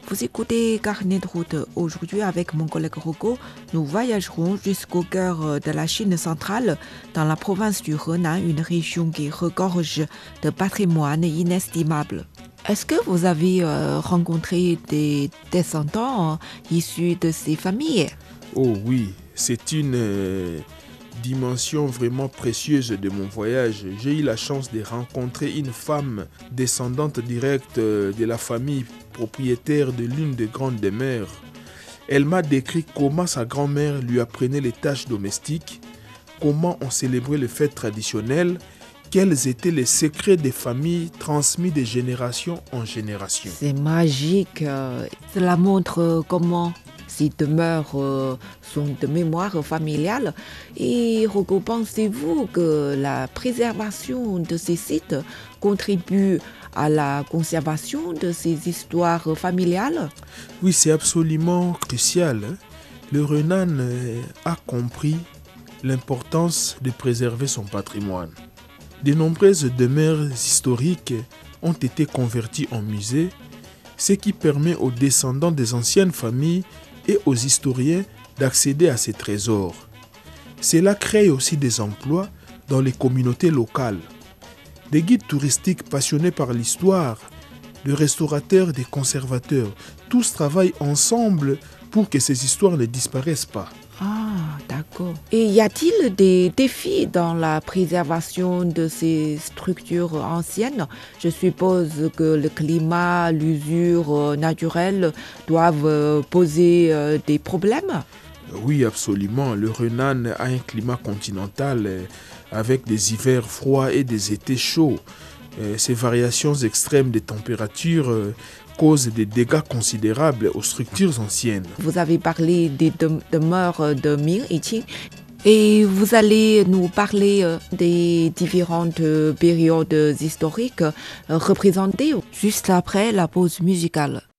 Vous écoutez Carnet de route. Aujourd'hui, avec mon collègue Rocco, nous voyagerons jusqu'au cœur de la Chine centrale, dans la province du Henan, une région qui regorge de patrimoine inestimable. Est-ce que vous avez rencontré des descendants issus de ces familles? Oh oui, c'est une dimension vraiment précieuse de mon voyage. J'ai eu la chance de rencontrer une femme descendante directe de la famille propriétaire de l'une des grandes demeures. Elle m'a décrit comment sa grand-mère lui apprenait les tâches domestiques, comment on célébrait les fêtes traditionnelles, quels étaient les secrets des familles transmis de génération en génération. C'est magique. Cela montre comment ces demeures sont de mémoire familiale. Et Rocco, pensez-vous que la préservation de ces sites contribue à la conservation de ces histoires familiales? Oui, c'est absolument crucial. Le Henan a compris l'importance de préserver son patrimoine. De nombreuses demeures historiques ont été converties en musées, ce qui permet aux descendants des anciennes familles et aux historiens d'accéder à ces trésors. Cela crée aussi des emplois dans les communautés locales. Des guides touristiques passionnés par l'histoire, des restaurateurs, des conservateurs, tous travaillent ensemble pour que ces histoires ne disparaissent pas. Ah, d'accord. Et y a-t-il des défis dans la préservation de ces structures anciennes? Je suppose que le climat, l'usure naturelle doivent poser des problèmes. Oui, absolument. Le Henan a un climat continental avec des hivers froids et des étés chauds. Ces variations extrêmes de température causent des dégâts considérables aux structures anciennes. Vous avez parlé des demeures de Ming et Qing. Et vous allez nous parler des différentes périodes historiques représentées juste après la pause musicale.